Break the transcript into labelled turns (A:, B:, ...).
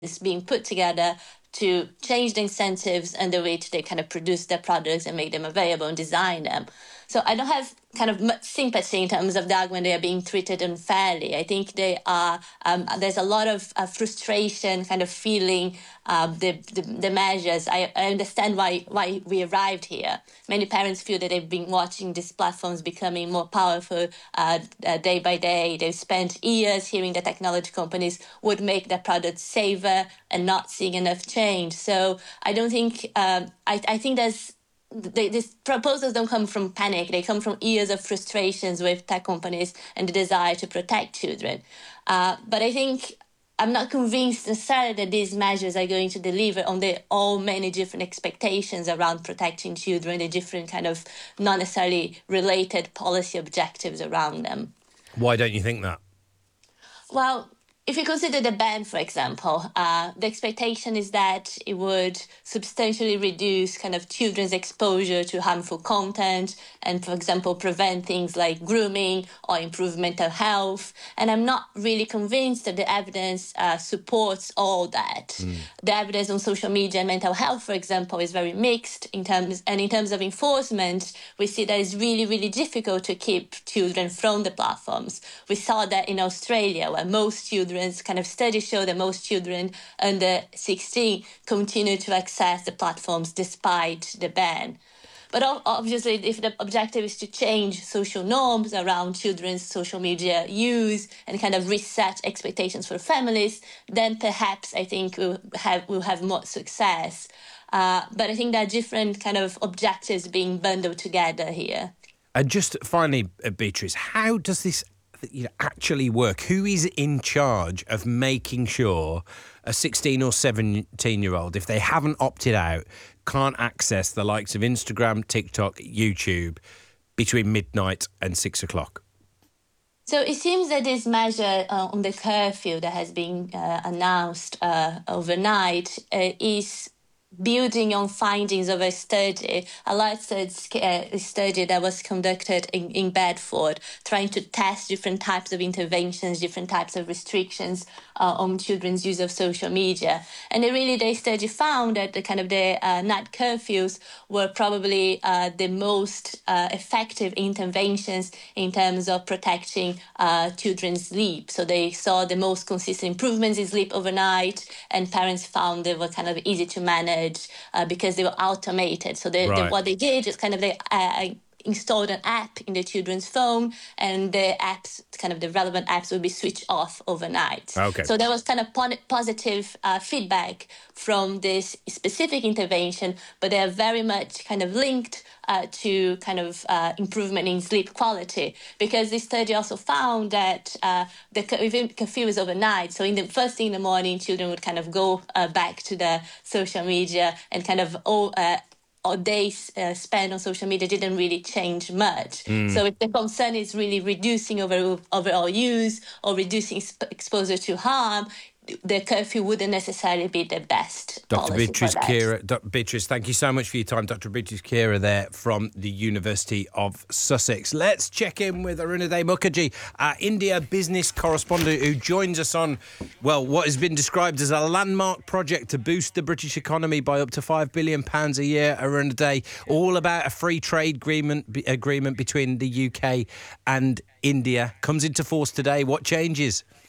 A: is being put together to change the incentives and the way they kind of produce their products and make them available and design them. So I don't have kind of much sympathy in terms of the argument they are being treated unfairly. I think they are. There's a lot of frustration, kind of feeling the measures. I understand why we arrived here. Many parents feel that they've been watching these platforms becoming more powerful day by day. They've spent years hearing that technology companies would make their products safer and not seeing enough change. So I don't think. I think these proposals don't come from panic. They come from years of frustrations with tech companies and the desire to protect children. But I think I'm not convinced necessarily that these measures are going to deliver on the all many different expectations around protecting children, the different kind of not necessarily related policy objectives around them.
B: Why don't you think that?
A: Well, if you consider the ban, for example, the expectation is that it would substantially reduce kind of children's exposure to harmful content and, for example, prevent things like grooming or improve mental health. And I'm not really convinced that the evidence supports all that. The evidence on social media and mental health, for example, is very mixed in terms of enforcement. We see that it's really, really difficult to keep children from the platforms. We saw that in Australia, where most studies show that most children under 16 continue to access the platforms despite the ban. But obviously, if the objective is to change social norms around children's social media use and kind of reset expectations for families, then perhaps I think we'll have more success. But I think there are different kind of objectives being bundled together here.
B: And just finally, Beatrice, how does this actually work? Who is in charge of making sure a 16 or 17-year-old, if they haven't opted out, can't access the likes of Instagram, TikTok, YouTube between midnight and 6 o'clock?
A: So it seems that this measure on the curfew that has been announced overnight is building on findings of a large study that was conducted in Bedford, trying to test different types of interventions, different types of restrictions on children's use of social media. And the study found that the night curfews were probably the most effective interventions in terms of protecting children's sleep. So they saw the most consistent improvements in sleep overnight, and parents found they were kind of easy to manage because they were automated. So what they did is they installed an app in the children's phone, and the relevant apps would be switched off overnight.
B: Okay.
A: So there was kind of positive feedback from this specific intervention, but they are very much kind of linked to improvement in sleep quality, because this study also found that the curfew is overnight. So in the first thing in the morning, children would kind of go back to the social media, and or days spent on social media didn't really change much. So if the concern is really reducing overall use or reducing exposure to harm, the curfew wouldn't necessarily be the best
B: Dr.
A: policy
B: Beatrice
A: for that.
B: Keira. Beatrice, thank you so much for your time. Dr. Beatrice Keira there from the University of Sussex. Let's check in with Arunadev Mukherjee, our India business correspondent, who joins us on, what has been described as a landmark project to boost the British economy by up to £5 billion a year. Arunadev, all about a free trade agreement between the UK and India. Comes into force today. What changes?